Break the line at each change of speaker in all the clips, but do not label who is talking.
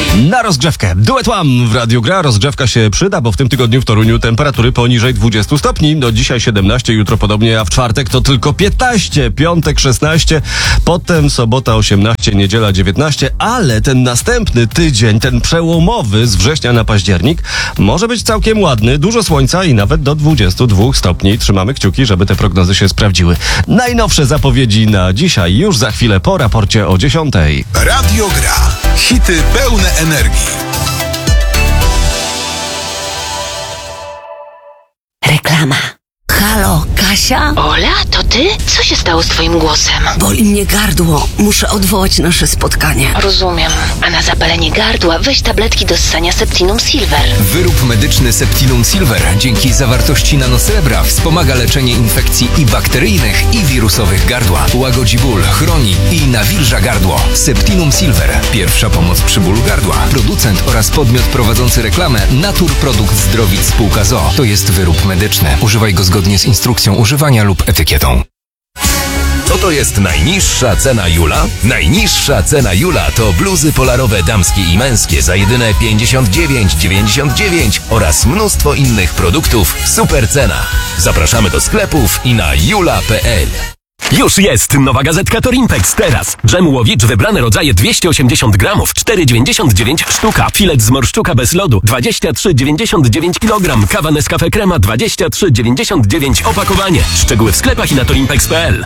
Na rozgrzewkę. Duet One w Radiu Gra. Rozgrzewka się przyda, bo w tym tygodniu w Toruniu temperatury poniżej 20 stopni. No dzisiaj 17, jutro podobnie, a w czwartek to tylko 15, piątek 16, potem sobota 18, niedziela 19, ale ten następny tydzień, ten przełomowy z września na październik może być całkiem ładny, dużo słońca i nawet do 22 stopni. Trzymamy kciuki, żeby te prognozy się sprawdziły. Najnowsze zapowiedzi na dzisiaj już za chwilę po raporcie o 10.
Radio Gra. Hity pełne energii.
Reklama. Halo, Kasia?
Ola, to ty? Co się stało z twoim głosem?
Boli mnie gardło. Muszę odwołać nasze spotkanie.
Rozumiem. A na zapalenie gardła weź tabletki do ssania Septinum Silver.
Wyrób medyczny Septinum Silver dzięki zawartości nanosrebra wspomaga leczenie infekcji i bakteryjnych, i wirusowych gardła. Łagodzi ból, chroni i nawilża gardło. Septinum Silver. Pierwsza pomoc przy bólu gardła. Producent oraz podmiot prowadzący reklamę Naturprodukt Zdrowit Spółka ZOO. To jest wyrób medyczny. Używaj go zgodnie z instrukcją używania lub etykietą.
Co to jest najniższa cena Jula? Najniższa cena Jula to bluzy polarowe damskie i męskie za jedyne 59,99 oraz mnóstwo innych produktów w super cenach. Zapraszamy do sklepów i na jula.pl.
Już jest nowa gazetka Torimpex teraz. Dżem łowicz wybrane rodzaje 280 gramów, 4,99 sztuka. Filet z morszczuka bez lodu 23,99 kg. Kawa Nescafe Crema 23,99 opakowanie. Szczegóły w sklepach i na torimpex.pl.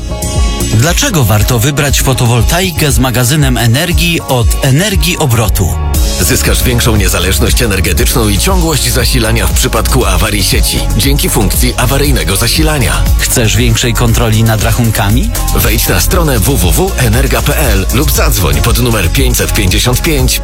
Dlaczego warto wybrać fotowoltaikę z magazynem energii od Energii Obrotu?
Zyskasz większą niezależność energetyczną i ciągłość zasilania w przypadku awarii sieci dzięki funkcji awaryjnego zasilania.
Chcesz większej kontroli nad rachunkami?
Wejdź na stronę www.energa.pl lub zadzwoń pod numer 555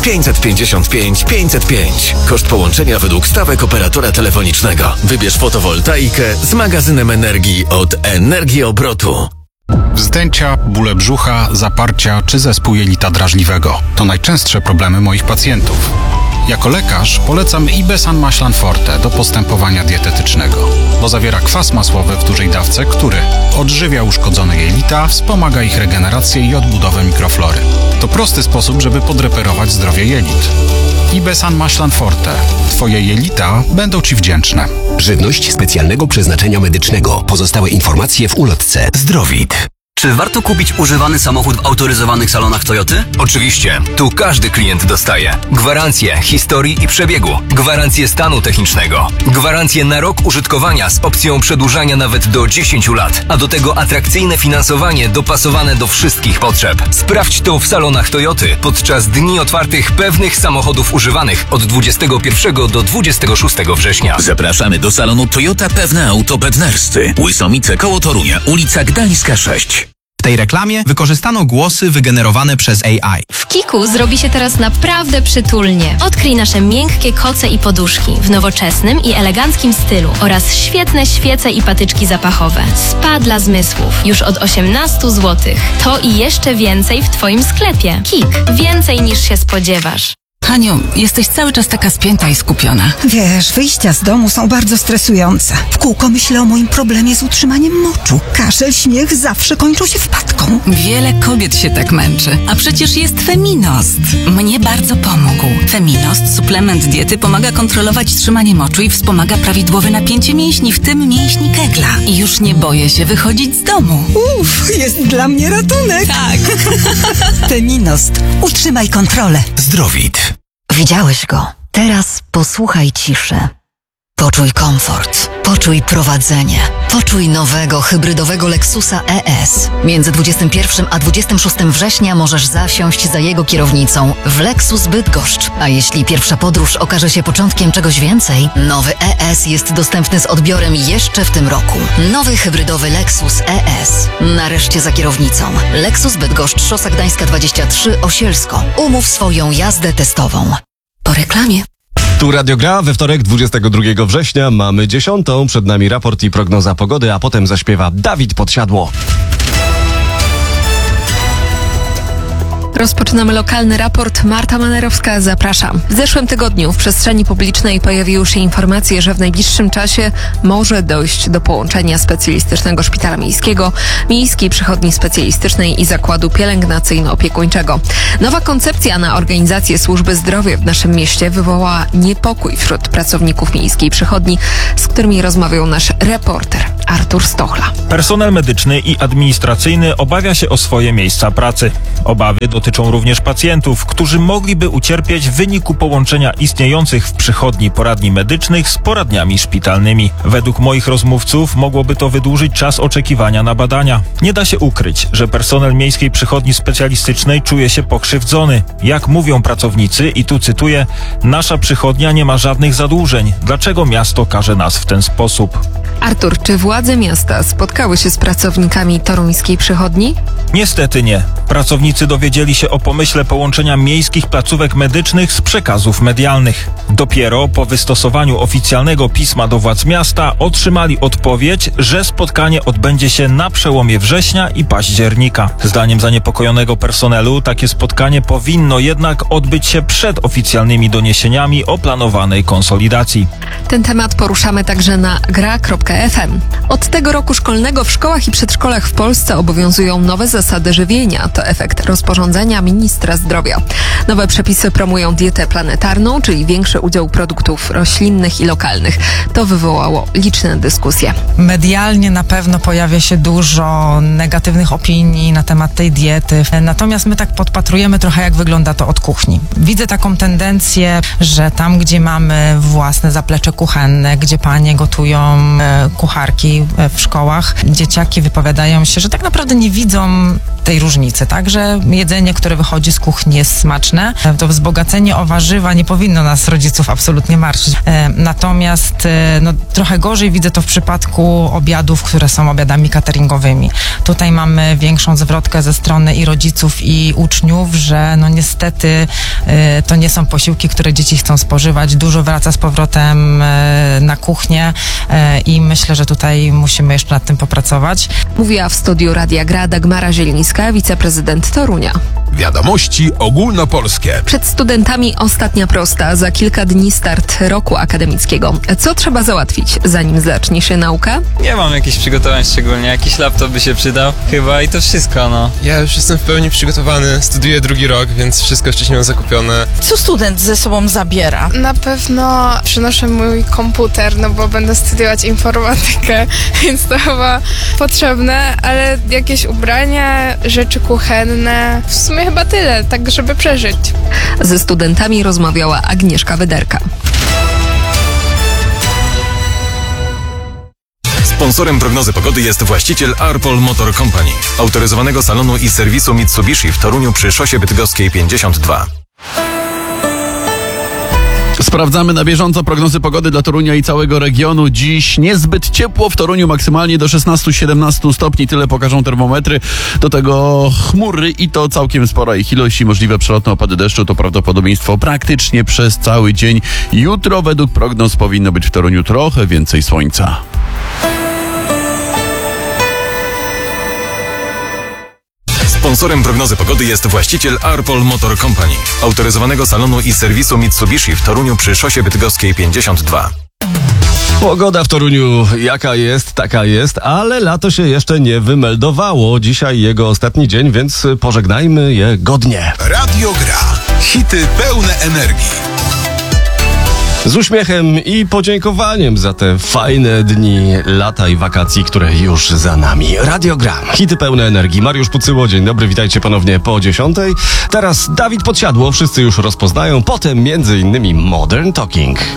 555 505. Koszt połączenia według stawek operatora telefonicznego. Wybierz fotowoltaikę z magazynem energii od Energii Obrotu.
Wzdęcia, bóle brzucha, zaparcia czy zespół jelita drażliwego to najczęstsze problemy moich pacjentów. Jako lekarz polecam Ibesan Maślan Forte do postępowania dietetycznego, bo zawiera kwas masłowy w dużej dawce, który odżywia uszkodzone jelita, wspomaga ich regenerację i odbudowę mikroflory. To prosty sposób, żeby podreperować zdrowie jelit. Ibesan Maślan Forte. Twoje jelita będą Ci wdzięczne.
Żywność specjalnego przeznaczenia medycznego. Pozostałe informacje w ulotce. Zdrowit.
Czy warto kupić używany samochód w autoryzowanych salonach Toyoty?
Oczywiście, tu każdy klient dostaje gwarancję historii i przebiegu, gwarancję stanu technicznego, gwarancję na rok użytkowania z opcją przedłużania nawet do 10 lat, a do tego atrakcyjne finansowanie dopasowane do wszystkich potrzeb. Sprawdź to w salonach Toyoty podczas dni otwartych pewnych samochodów używanych od 21 do 26 września.
Zapraszamy do salonu Toyota Pewne Auto Bednerscy. Łysomice koło Torunia, ulica Gdańska 6.
W tej reklamie wykorzystano głosy wygenerowane przez AI.
W Kiku zrobi się teraz naprawdę przytulnie. Odkryj nasze miękkie koce i poduszki w nowoczesnym i eleganckim stylu oraz świetne świece i patyczki zapachowe. Spa dla zmysłów już od 18 zł. To i jeszcze więcej w Twoim sklepie. Kik. Więcej niż się spodziewasz.
Haniu, jesteś cały czas taka spięta i skupiona.
Wiesz, wyjścia z domu są bardzo stresujące. W kółko myślę o moim problemie z utrzymaniem moczu. Kaszel, śmiech zawsze kończą się wpadką.
Wiele kobiet się tak męczy. A przecież jest Feminost. Mnie bardzo pomógł. Feminost, suplement diety, pomaga kontrolować trzymanie moczu i wspomaga prawidłowe napięcie mięśni, w tym mięśni kegla. I już nie boję się wychodzić z domu.
Jest dla mnie ratunek.
Tak.
Feminost. Utrzymaj kontrolę.
Zdrowit.
Widziałeś go. Teraz posłuchaj ciszy. Poczuj komfort. Poczuj prowadzenie. Poczuj nowego, hybrydowego Lexusa ES. Między 21 a 26 września możesz zasiąść za jego kierownicą w Lexus Bydgoszcz. A jeśli pierwsza podróż okaże się początkiem czegoś więcej, nowy ES jest dostępny z odbiorem jeszcze w tym roku. Nowy hybrydowy Lexus ES. Nareszcie za kierownicą. Lexus Bydgoszcz, Szosa Gdańska 23, Osielsko. Umów swoją jazdę testową. Po reklamie.
Tu Radio Gra. We wtorek 22 września mamy 10. Przed nami raport i prognoza pogody, a potem zaśpiewa Dawid Podsiadło.
Rozpoczynamy lokalny raport. Marta Manerowska, zapraszam. W zeszłym tygodniu w przestrzeni publicznej pojawiły się informacje, że w najbliższym czasie może dojść do połączenia Specjalistycznego Szpitala Miejskiego, Miejskiej Przychodni Specjalistycznej i Zakładu Pielęgnacyjno-Opiekuńczego. Nowa koncepcja na organizację służby zdrowia w naszym mieście wywołała niepokój wśród pracowników Miejskiej Przychodni, z którymi rozmawiał nasz reporter Artur Stochla.
Personel medyczny i administracyjny obawia się o swoje miejsca pracy. Obawy dotyczą również pacjentów, którzy mogliby ucierpieć w wyniku połączenia istniejących w przychodni poradni medycznych z poradniami szpitalnymi. Według moich rozmówców mogłoby to wydłużyć czas oczekiwania na badania. Nie da się ukryć, że personel Miejskiej Przychodni Specjalistycznej czuje się pokrzywdzony. Jak mówią pracownicy, i tu cytuję, nasza przychodnia nie ma żadnych zadłużeń. Dlaczego miasto karze nas w ten sposób?
Artur, czy władze miasta spotkały się z pracownikami toruńskiej przychodni?
Niestety nie. Pracownicy dowiedzieli się o pomyśle połączenia miejskich placówek medycznych z przekazów medialnych. Dopiero po wystosowaniu oficjalnego pisma do władz miasta otrzymali odpowiedź, że spotkanie odbędzie się na przełomie września i października. Zdaniem zaniepokojonego personelu takie spotkanie powinno jednak odbyć się przed oficjalnymi doniesieniami o planowanej konsolidacji.
Ten temat poruszamy także na gra.fm. Od tego roku szkolnego w szkołach i przedszkolach w Polsce obowiązują nowe zasady żywienia. To efekt rozporządzenia ministra zdrowia. Nowe przepisy promują dietę planetarną, czyli większy udział produktów roślinnych i lokalnych. To wywołało liczne dyskusje.
Medialnie na pewno pojawia się dużo negatywnych opinii na temat tej diety. Natomiast my tak podpatrujemy trochę, jak wygląda to od kuchni. Widzę taką tendencję, że tam, gdzie mamy własne zaplecze kuchenne, gdzie panie gotują, kucharki w szkołach, dzieciaki wypowiadają się, że tak naprawdę nie widzą tej różnicy, tak? Że jedzenie, które wychodzi z kuchni, jest smaczne. To wzbogacenie o warzywa nie powinno nas, rodziców, absolutnie martwić. Natomiast trochę gorzej widzę to w przypadku obiadów, które są obiadami cateringowymi. Tutaj mamy większą zwrotkę ze strony i rodziców, i uczniów, że niestety to nie są posiłki, które dzieci chcą spożywać. Dużo wraca z powrotem na kuchnię i myślę, że tutaj musimy jeszcze nad tym popracować.
Mówiła w studiu Radia Gra Dagmara Zielińska, wiceprezydent Torunia.
Wiadomości ogólnopolskie.
Przed studentami ostatnia prosta. Za kilka dni start roku akademickiego. Co trzeba załatwić, zanim zacznie się nauka?
Nie mam jakichś przygotowań szczególnie. Jakiś laptop by się przydał chyba i to wszystko,
Ja już jestem w pełni przygotowany. Studiuję drugi rok, więc wszystko wcześniej mam zakupione.
Co student ze sobą zabiera?
Na pewno przynoszę mój komputer, bo będę studiować informatykę, więc to chyba potrzebne, ale jakieś ubrania, rzeczy kuchenne, w sumie chyba tyle, tak żeby przeżyć.
Ze studentami rozmawiała Agnieszka Wyderka.
Sponsorem prognozy pogody jest właściciel Arpol Motor Company, autoryzowanego salonu i serwisu Mitsubishi w Toruniu przy Szosie Bydgoskiej 52.
Sprawdzamy na bieżąco prognozy pogody dla Torunia i całego regionu. Dziś niezbyt ciepło, w Toruniu maksymalnie do 16-17 stopni, tyle pokażą termometry. Do tego chmury i to całkiem spora ich ilość i możliwe przelotne opady deszczu to prawdopodobieństwo praktycznie przez cały dzień. Jutro według prognoz powinno być w Toruniu trochę więcej słońca.
Sponsorem prognozy pogody jest właściciel Arpol Motor Company, autoryzowanego salonu i serwisu Mitsubishi w Toruniu przy Szosie Bydgoskiej 52.
Pogoda w Toruniu jaka jest, taka jest, ale lato się jeszcze nie wymeldowało. Dzisiaj jego ostatni dzień, więc pożegnajmy je godnie.
Radio Gra. Hity pełne energii.
Z uśmiechem i podziękowaniem za te fajne dni lata i wakacji, które już za nami. Radio Gra. Hity pełne energii. Mariusz Pucyło, dzień dobry, witajcie ponownie po 10. Teraz Dawid Podsiadło, wszyscy już rozpoznają, potem między innymi Modern Talking.